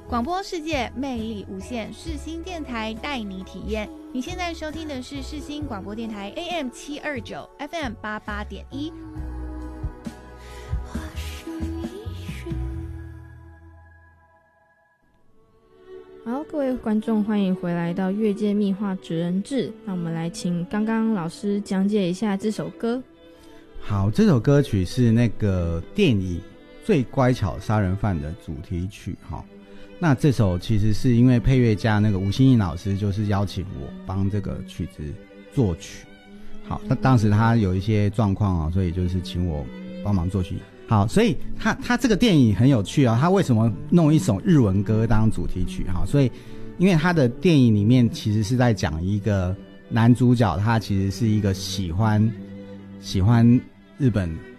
广播世界魅力无限，世新电台带你体验。你现在收听的是世新广播电台 AM729 FM 88.1。 好，各位观众，欢迎回来到越界密话职人志。那我们来请刚刚老师讲解一下这首歌。 好，这首歌曲是那个电影《最乖巧杀人犯》的主题曲哈。那这首其实是因为配乐家那个吴欣颖老师就是邀请我帮这个曲子作曲。好，那当时他有一些状况啊，所以就是请我帮忙作曲。好，所以他这个电影很有趣啊，他为什么弄一首日文歌当主题曲？哈，所以因为他的电影里面其实是在讲一个男主角，他其实是一个喜欢日本